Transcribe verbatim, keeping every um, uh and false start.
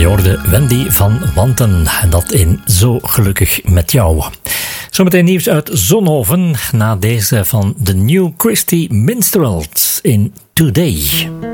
Je hoorde Wendy van Wanten en dat in Zo Gelukkig Met Jou. Zometeen nieuws uit Zonhoven na deze van The New Christie Minstrels in Today.